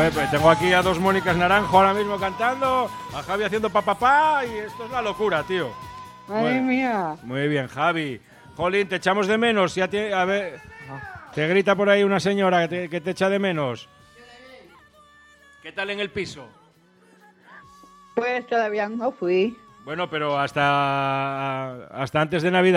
Joder, pues tengo aquí a dos Mónicas Naranjo ahora mismo cantando, a Javi haciendo papá y esto es la locura, tío. Madre mía. Muy bien, Javi. Jolín, te echamos de menos. Ya a ver, te grita por ahí una señora que te echa de menos. ¿Qué tal en el piso? Pues todavía no fui. Bueno, pero hasta antes de Navidad.